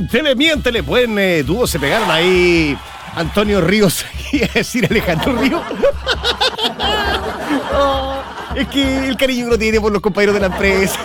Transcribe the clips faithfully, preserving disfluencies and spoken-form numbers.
Miéntele, miéntele. Buen eh, dúo se pegaron ahí. Antonio Ríos, iba a decir Alejandro Ríos. Oh, es que el cariño que uno tiene por los compañeros de la empresa.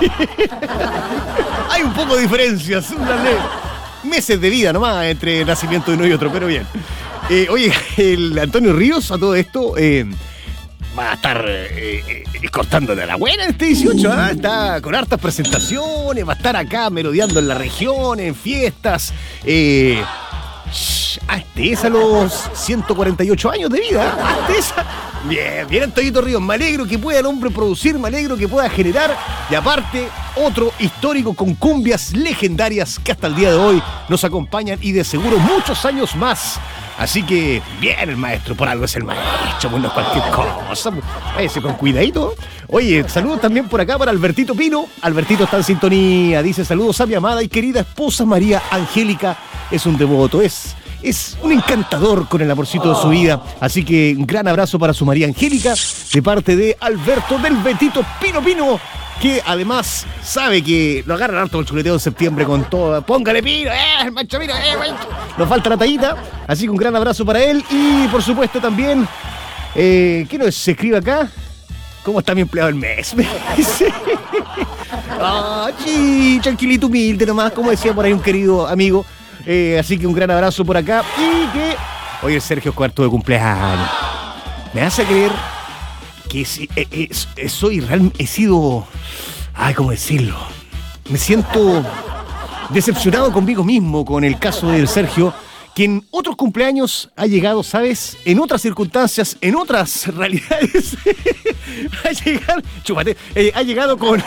Hay un poco de diferencias, una ley. Meses de vida nomás entre el nacimiento de uno y otro, pero bien. Eh, oye, el Antonio Ríos, a todo esto, eh, va a estar eh, eh, cortando de la buena en este dieciocho, ¿eh? Está con hartas presentaciones, va a estar acá merodeando en la región, en fiestas. Eh, hasta esa a los ciento cuarenta y ocho años de vida, hasta esa. Bien, bien Antonito Ríos, me alegro que pueda el hombre producir, me alegro que pueda generar, y aparte, otro histórico con cumbias legendarias que hasta el día de hoy nos acompañan y de seguro muchos años más. Así que, bien el maestro, por algo es el maestro, pues no es cualquier cosa, váyase con cuidadito. Oye, saludos también por acá para Albertito Pino. Albertito está en sintonía, dice saludos a mi amada y querida esposa María Angélica. Es un devoto, es... Es un encantador con el amorcito de su vida. Así que un gran abrazo para su María Angélica de parte de Alberto del Betito Pino Pino, que además sabe que lo agarran harto el chuleteo en septiembre con todo. Póngale Pino, eh, el Mancho Pino, eh, Mancho. Nos falta la tallita. Así que un gran abrazo para él. Y por supuesto también, eh, ¿qué nos se escribe acá? ¿Cómo está mi empleado el mes? Me dice. Ah, sí, tranquilito, humilde nomás, como decía por ahí un querido amigo. Eh, así que un gran abrazo por acá. Y que hoy es Sergio Cuarto de cumpleaños. Me hace creer que es, es, es, soy realmente, he sido, ay, ¿cómo decirlo? Me siento decepcionado conmigo mismo con el caso del Sergio, que en otros cumpleaños ha llegado, ¿sabes? En otras circunstancias, en otras realidades. ha llegado, chúpate, eh, ha llegado con...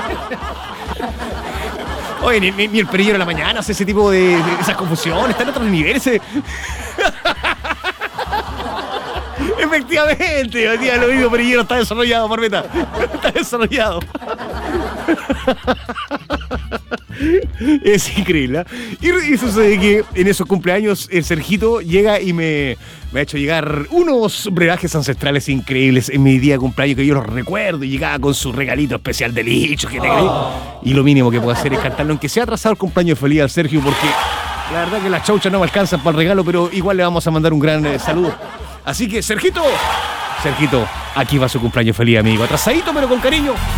Oye, ni, ni el perillero de la mañana hace ese tipo de, de esas confusiones, está en otros niveles. Eh. Efectivamente, hoy día lo mismo perillero está desarrollado, Marmeta. Está desarrollado. Es increíble, ¿eh? Y, y sucede que en esos cumpleaños el Sergito llega y me, me ha hecho llegar unos brebajes ancestrales increíbles en mi día de cumpleaños que yo los recuerdo, y llegaba con su regalito especial de licho que te oh. Y lo mínimo que puedo hacer es cantarlo, aunque sea atrasado el cumpleaños feliz al Sergio, porque la verdad que las chauchas no me alcanzan para el regalo, pero igual le vamos a mandar un gran eh, saludo. Así que Sergito, Sergito, aquí va su cumpleaños feliz, amigo, atrasadito pero con cariño.